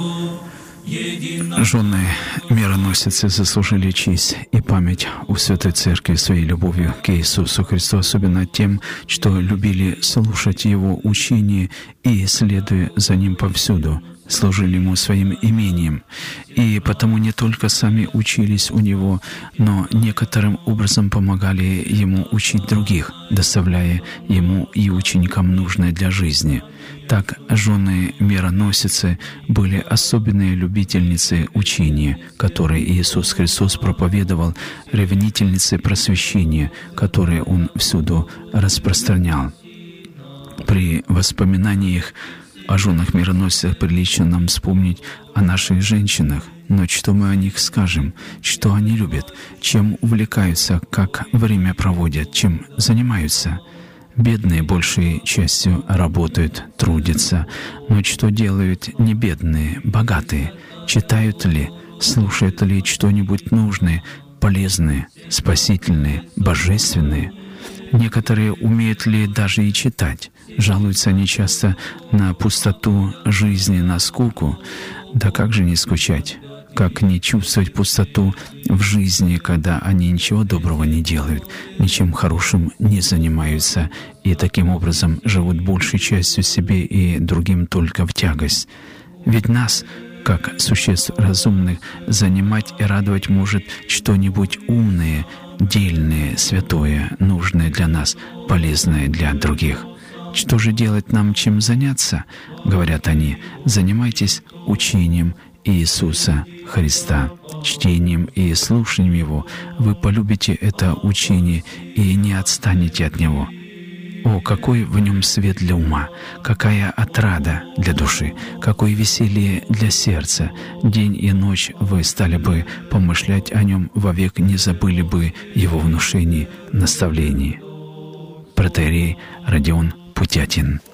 Жены мироносицы заслужили честь и память у Святой Церкви своей любовью к Иисусу Христу, особенно тем, что любили слушать Его учение и, следуя за Ним повсюду, служили Ему своим имением, и потому не только сами учились у Него, но некоторым образом помогали Ему учить других, доставляя Ему и ученикам нужное для жизни. Так жены мироносицы были особенные любительницы учения, которое Иисус Христос проповедовал, ревнительницы просвещения, которые Он всюду распространял. При воспоминаниях о женах-мироносицах прилично нам вспомнить о наших женщинах. Но что мы о них скажем? Что они любят? Чем увлекаются? Как время проводят? Чем занимаются? Бедные большей частью работают, трудятся. Но что делают не бедные, богатые? Читают ли? Слушают ли что-нибудь нужное, полезное, спасительное, божественное? Некоторые умеют ли даже и читать? Жалуются они часто на пустоту жизни, на скуку. Да как же не скучать? Как не чувствовать пустоту в жизни, когда они ничего доброго не делают, ничем хорошим не занимаются и таким образом живут большей частью себе и другим только в тягость? Ведь нас, как существ разумных, занимать и радовать может что-нибудь умное, дельное, святое, нужное для нас, полезное для других. Что же делать нам, чем заняться? Говорят они, занимайтесь учением Иисуса Христа, чтением и слушанием Его. Вы полюбите это учение и не отстанете от него. О, какой в нем свет для ума, какая отрада для души, какое веселье для сердца. День и ночь вы стали бы помышлять о нем, вовек не забыли бы его внушений, наставлений. Протоиерей Родион Путятин.